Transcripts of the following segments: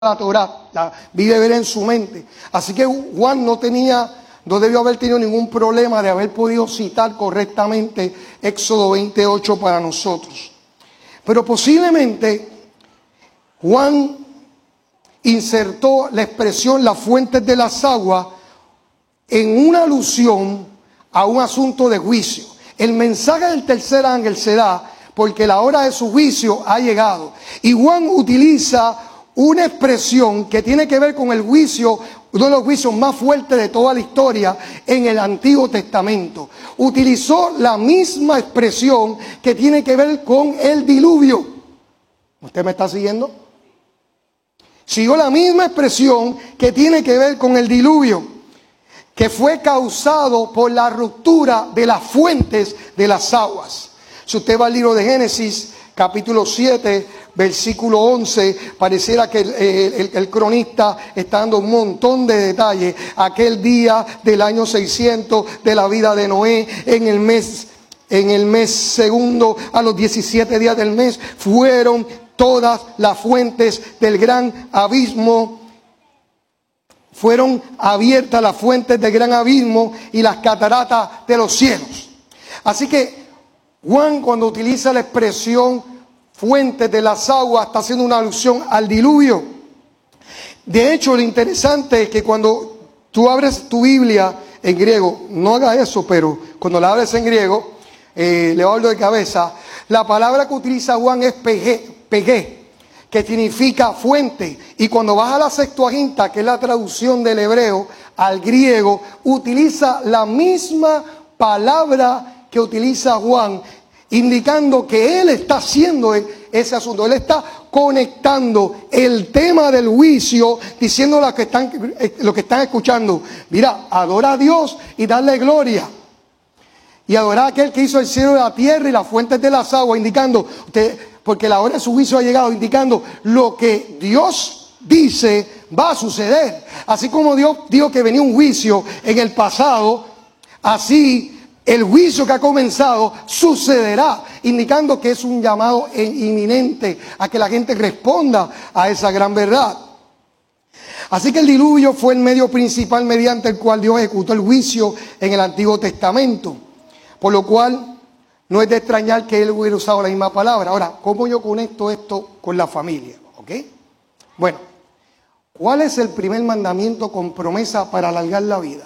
la Torá, la vive ver en su mente. Así que Juan no debió haber tenido ningún problema de haber podido citar correctamente Éxodo 28 para nosotros. Pero posiblemente Juan insertó la expresión las fuentes de las aguas en una alusión a un asunto de juicio. El mensaje del tercer ángel se da porque la hora de su juicio ha llegado. Y Juan utiliza una expresión que tiene que ver con el juicio, uno de los juicios más fuertes de toda la historia en el Antiguo Testamento. Utilizó la misma expresión que tiene que ver con el diluvio. ¿Usted me está siguiendo? Siguió la misma expresión que tiene que ver con el diluvio, que fue causado por la ruptura de las fuentes de las aguas. Si usted va al libro de Génesis, capítulo 7, versículo 11, pareciera que el cronista está dando un montón de detalles. Aquel día del año 600 de la vida de Noé, en el mes segundo, a los 17 días del mes, fueron todas las fuentes del gran abismo. Fueron abiertas las fuentes del gran abismo y las cataratas de los cielos. Así que Juan, cuando utiliza la expresión fuentes de las aguas, está haciendo una alusión al diluvio. De hecho, lo interesante es que cuando tú abres tu Biblia en griego, no hagas eso, pero cuando la abres en griego, le hablo de cabeza, la palabra que utiliza Juan es pegé, que significa fuente. Y cuando vas a la Septuaginta, que es la traducción del hebreo al griego, utiliza la misma palabra que utiliza Juan, indicando que él está haciendo ese asunto. Él está conectando el tema del juicio, diciendo a los que están escuchando: mira, adora a Dios y darle gloria. Y adorar a aquel que hizo el cielo y la tierra y las fuentes de las aguas, indicando, porque la hora de su juicio ha llegado, indicando lo que Dios dice va a suceder. Así como Dios dijo que venía un juicio en el pasado, así el juicio que ha comenzado sucederá, indicando que es un llamado inminente a que la gente responda a esa gran verdad. Así que el diluvio fue el medio principal mediante el cual Dios ejecutó el juicio en el Antiguo Testamento, por lo cual no es de extrañar que él hubiera usado la misma palabra. Ahora, ¿cómo yo conecto esto con la familia? ¿Ok? Bueno, ¿cuál es el primer mandamiento con promesa para alargar la vida?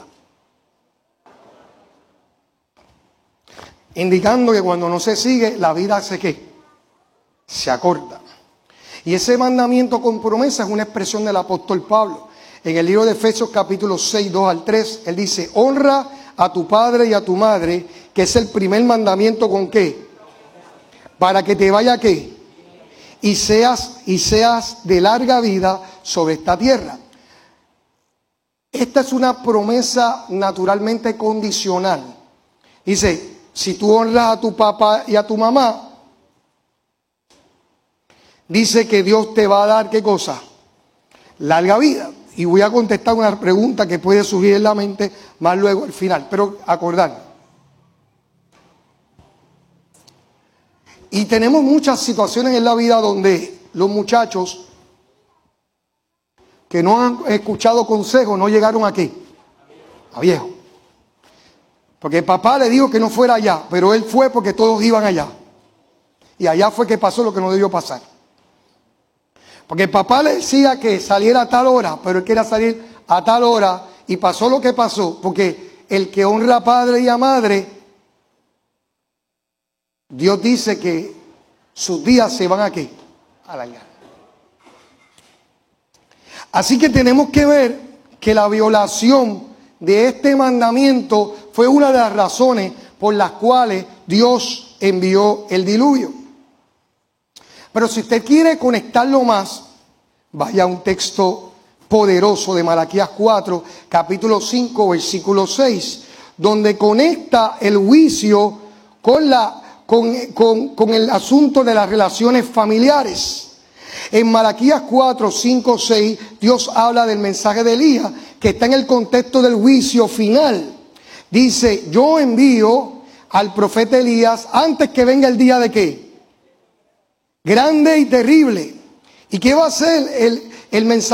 Indicando que cuando no se sigue, la vida hace ¿qué? Se acorta. Y ese mandamiento con promesa es una expresión del apóstol Pablo. En el libro de Efesios capítulo 6, 2 al 3, él dice: honra a tu padre y a tu madre, que es el primer mandamiento ¿con qué? Para que te vaya ¿qué? Y seas de larga vida sobre esta tierra. Esta es una promesa naturalmente condicional. Dice: si tú honras a tu papá y a tu mamá, dice que Dios te va a dar ¿qué cosa? Larga vida. Y voy a contestar una pregunta que puede surgir en la mente más luego al final, pero acordar. Y tenemos muchas situaciones en la vida donde los muchachos que no han escuchado consejos no llegaron a ¿qué? A viejo. Porque el papá le dijo que no fuera allá, pero él fue porque todos iban allá. Y allá fue que pasó lo que no debió pasar. Porque el papá le decía que saliera a tal hora, pero él quería salir a tal hora y pasó lo que pasó. Porque el que honra a padre y a madre, Dios dice que sus días se van a ¿qué? A alargar. Así que tenemos que ver que la violación de este mandamiento fue una de las razones por las cuales Dios envió el diluvio. Pero si usted quiere conectarlo más, vaya a un texto poderoso de Malaquías 4, capítulo 5, versículo 6, donde conecta el juicio con el asunto de las relaciones familiares. En Malaquías 4, 5, 6, Dios habla del mensaje de Elías, que está en el contexto del juicio final. Dice: yo envío al profeta Elías antes que venga el día de ¿qué? Grande y terrible. ¿Y qué va a hacer el mensaje